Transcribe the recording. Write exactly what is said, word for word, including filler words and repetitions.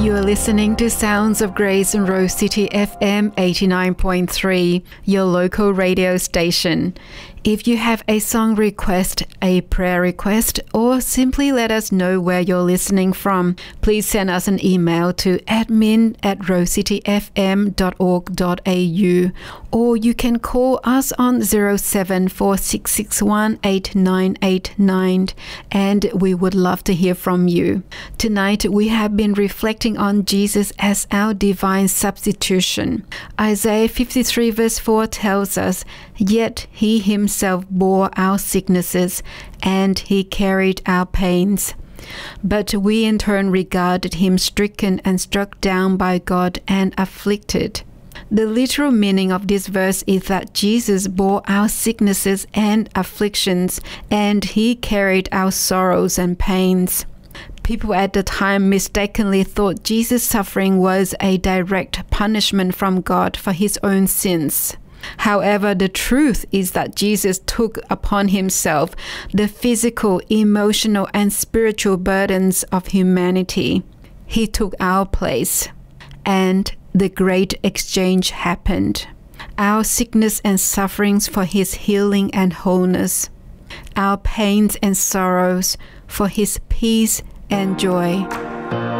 You are listening to Sounds of Grace on Rose City F M eighty-nine point three, your local radio station. If you have a song request, a prayer request, or simply let us know where you're listening from, please send us an email to admin at rosecityfm dot org dot a u, or you can call us on zero seven four six six one eight nine eight nine, and we would love to hear from you. Tonight we have been reflecting on Jesus as our divine substitution. Isaiah fifty-three verse four tells us, "Yet he himself bore our sicknesses, and he carried our pains. But we in turn regarded him stricken and struck down by God and afflicted." The literal meaning of this verse is that Jesus bore our sicknesses and afflictions, and he carried our sorrows and pains. People at the time mistakenly thought Jesus' suffering was a direct punishment from God for his own sins. However, the truth is that Jesus took upon himself the physical, emotional, and spiritual burdens of humanity. He took our place, and the great exchange happened. Our sickness and sufferings for his healing and wholeness. Our pains and sorrows for his peace and joy.